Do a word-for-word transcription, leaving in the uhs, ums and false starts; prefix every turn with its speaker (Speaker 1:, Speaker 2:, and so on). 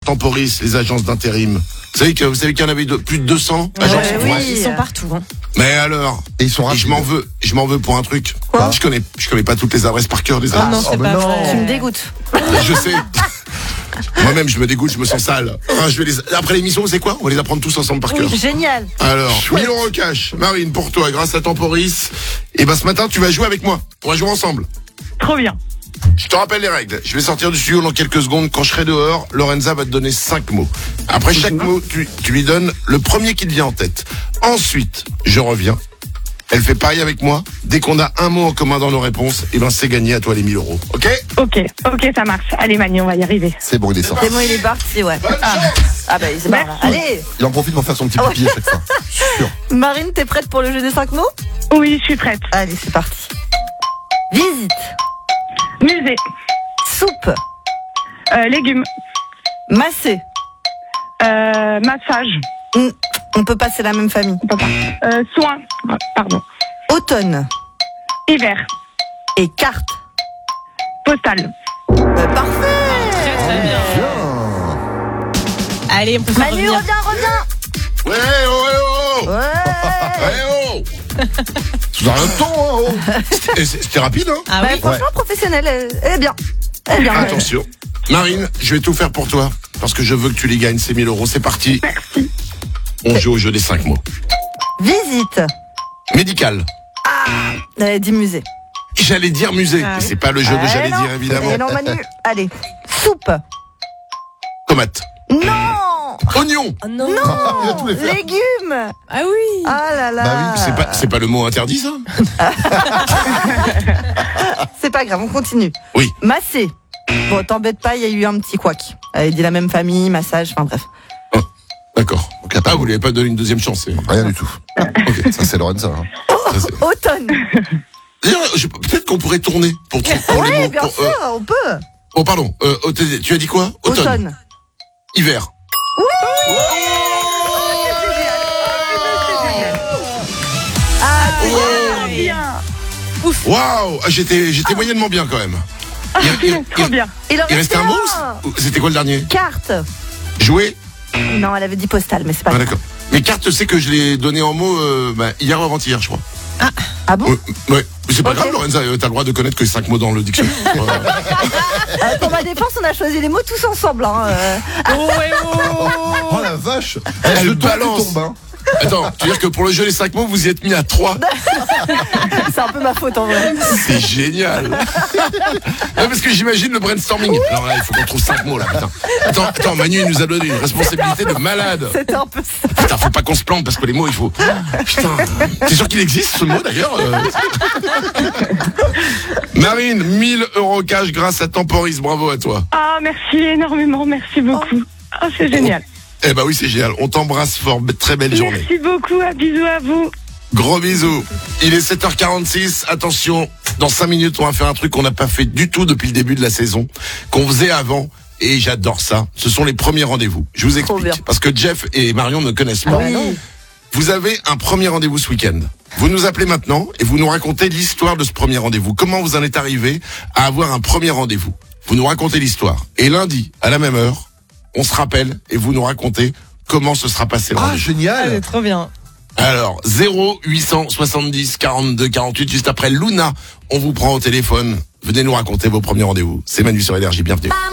Speaker 1: temporise les agences d'intérim. Vous savez que vous savez qu'il y en avait de, plus de deux cents
Speaker 2: Ouais,
Speaker 1: agences.
Speaker 2: oui,
Speaker 1: Ouais.
Speaker 2: ils sont partout. Hein.
Speaker 1: Mais alors,
Speaker 3: Et ils sont
Speaker 1: et
Speaker 3: rapides.
Speaker 1: je m'en veux, je m'en veux pour un truc.
Speaker 3: Quoi
Speaker 1: je connais, je connais pas toutes les adresses par cœur des
Speaker 2: Oh
Speaker 1: agences.
Speaker 2: non, c'est
Speaker 3: Oh, mais
Speaker 2: pas
Speaker 3: non.
Speaker 2: vrai.
Speaker 4: Tu me dégoûtes.
Speaker 1: Je sais. Moi-même, je me dégoûte, je me sens sale. Enfin, je vais les... Après l'émission, c'est quoi? On va les apprendre tous ensemble par cœur.
Speaker 4: Génial.
Speaker 1: Alors, mille euros cash. Marine, pour toi, grâce à Temporis. Et ben, ce matin, tu vas jouer avec moi. On va jouer ensemble.
Speaker 5: Trop bien.
Speaker 1: Je te rappelle les règles. Je vais sortir du studio dans quelques secondes. Quand je serai dehors, Lorenza va te donner cinq mots. Après chaque mot, tu, tu lui donnes le premier qui te vient en tête. Ensuite, je reviens. Elle fait pareil avec moi. Dès qu'on a un mot en commun dans nos réponses, et ben, c'est gagné. À toi les mille euros. Ok?
Speaker 5: Ok, ok, ça marche. Allez Manu, on va y arriver.
Speaker 3: C'est bon, il est sorti.
Speaker 4: C'est bon, il est parti, ouais.
Speaker 1: Bonne
Speaker 4: Ah,
Speaker 1: chance.
Speaker 4: ah bah, il se barre, là. Allez.
Speaker 3: Il en profite pour faire son petit pipi à chaque fois. Sûr.
Speaker 4: Marine, t'es prête pour le jeu des cinq mots?
Speaker 5: Oui, je suis prête.
Speaker 4: Allez, c'est parti. Visite.
Speaker 5: Musée,
Speaker 4: Soupe.
Speaker 5: euh, légumes,
Speaker 4: Masser.
Speaker 5: euh, massage,
Speaker 4: Hmm, On peut passer la même famille.
Speaker 5: euh, soins, Ah, pardon,
Speaker 4: Automne.
Speaker 5: hiver,
Speaker 4: Et carte.
Speaker 5: postal.
Speaker 4: Bah, parfait.
Speaker 2: Très très bien.
Speaker 3: Bien.
Speaker 2: Allez, on peut faire
Speaker 4: Manu,
Speaker 2: revenir.
Speaker 4: reviens, reviens.
Speaker 1: Ouais, oh, oh, oh.
Speaker 4: Ouais.
Speaker 1: Ouais, oh.
Speaker 3: Tu as un ton, hein, oh.
Speaker 1: C'était c'était rapide, hein?
Speaker 2: Ah
Speaker 4: Bah,
Speaker 2: oui.
Speaker 4: franchement, professionnelle, elle, elle est bien. Elle est bien.
Speaker 1: Attention. Marine, je vais tout faire pour toi. Parce que je veux que tu les gagnes, ces mille euros. C'est parti.
Speaker 5: Merci.
Speaker 1: On joue au jeu des cinq mots.
Speaker 4: Visite.
Speaker 1: Médical.
Speaker 4: Elle dit musée.
Speaker 1: J'allais dire musée.
Speaker 2: Ah
Speaker 1: mais
Speaker 2: oui.
Speaker 1: c'est pas le jeu que
Speaker 4: Eh
Speaker 1: j'allais
Speaker 4: non.
Speaker 1: dire, évidemment.
Speaker 4: Eh non, Manu. Allez. Soupe.
Speaker 1: Tomate.
Speaker 4: Non.
Speaker 1: Oignon.
Speaker 2: Oh non.
Speaker 3: Il va tous les faire.
Speaker 4: Légumes.
Speaker 2: Ah oui.
Speaker 4: Ah là là.
Speaker 3: Bah oui,
Speaker 1: C'est pas, c'est pas le mot interdit, ça?
Speaker 4: C'est pas grave, on continue.
Speaker 1: Oui.
Speaker 4: Masser. Bon, t'embête pas, il y a eu un petit couac. Elle dit la même famille, massage, enfin bref.
Speaker 1: D'accord.
Speaker 3: Donc, attends.
Speaker 1: Ah, vous lui avez pas donné une deuxième chance. c'est-
Speaker 3: Rien du tout.
Speaker 1: Ok.
Speaker 3: Ça, c'est Lorenza. Hein.
Speaker 1: Ça, c'est-
Speaker 4: Automne.
Speaker 1: D'ailleurs, je- peut-être qu'on pourrait tourner pour, pour les
Speaker 4: Oui,
Speaker 1: mots.
Speaker 4: bien
Speaker 1: pour,
Speaker 4: sûr,
Speaker 1: euh,
Speaker 4: on peut.
Speaker 1: oh, pardon. Euh, automne, tu as dit quoi? Automne.
Speaker 4: Automne.
Speaker 1: Hiver.
Speaker 4: Ah, c'est
Speaker 1: Oh.
Speaker 4: bien.
Speaker 5: Bien.
Speaker 1: Waouh. Ah, J'étais, j'étais moyennement bien quand même.
Speaker 5: Ah,
Speaker 1: Il- il-
Speaker 5: trop
Speaker 1: il-
Speaker 5: bien.
Speaker 4: Il en
Speaker 1: Il restait un mot?
Speaker 4: un.
Speaker 1: ou C'était quoi le dernier?
Speaker 4: Carte.
Speaker 1: Jouer?
Speaker 4: Non, elle avait dit postal, mais c'est pas
Speaker 1: Ah,
Speaker 4: grave.
Speaker 1: d'accord. Mais carte, c'est que je l'ai donné en mots euh, bah, hier ou avant-hier, je crois.
Speaker 4: Ah bon?
Speaker 1: Ouais, ouais. Mais c'est pas
Speaker 4: Ok.
Speaker 1: grave, Lorenza, euh, t'as le droit de connaître que cinq mots dans le dictionnaire. Euh,
Speaker 4: Euh, pour ma défense, on a choisi les mots tous ensemble. Hein. euh.
Speaker 2: Oh, ouais, oh.
Speaker 3: Oh la vache.
Speaker 1: Elle
Speaker 3: Elle tombe,
Speaker 1: balance.
Speaker 3: tu tombes, hein.
Speaker 1: Attends, tu veux dire que pour le jeu les cinq mots, vous y êtes mis à trois?
Speaker 4: C'est un peu ma faute en vrai.
Speaker 1: C'est génial. Non, parce que j'imagine le brainstorming. Alors là, il faut qu'on trouve cinq mots là, putain. Attends, attends, Manu il nous a donné une responsabilité de malade.
Speaker 4: C'était un peu ça.
Speaker 1: Putain, faut pas qu'on se plante parce que les mots, il faut. Putain, t'es sûr qu'il existe ce mot d'ailleurs euh Marine, mille euros cash grâce à Temporis, bravo à toi.
Speaker 5: Ah, merci énormément, merci beaucoup. Ah, c'est génial.
Speaker 1: Eh ben oui, c'est génial. On t'embrasse fort, très belle journée.
Speaker 5: Merci beaucoup, à bisous à vous.
Speaker 1: Gros bisous. Il est sept heures quarante-six. Attention, dans cinq minutes, on va faire un truc qu'on n'a pas fait du tout depuis le début de la saison, qu'on faisait avant. Et j'adore ça. Ce sont les premiers rendez-vous. Je vous
Speaker 4: Trop
Speaker 1: explique.
Speaker 4: bien.
Speaker 1: Parce que Jeff et Marion ne connaissent pas.
Speaker 4: Oui.
Speaker 1: Vous avez un premier rendez-vous ce week-end. Vous nous appelez maintenant et vous nous racontez l'histoire de ce premier rendez-vous. Comment vous en êtes arrivé à avoir un premier rendez-vous? Vous nous racontez l'histoire. Et lundi, à la même heure, on se rappelle et vous nous racontez comment se sera passé le
Speaker 3: Ah,
Speaker 1: rendez-vous.
Speaker 2: Ah, c'est
Speaker 3: génial.
Speaker 2: trop bien.
Speaker 1: Alors, zéro huit cent soixante-dix quarante-deux quarante-huit, juste après Luna, on vous prend au téléphone. Venez nous raconter vos premiers rendez-vous. C'est Manu sur Énergie, bienvenue.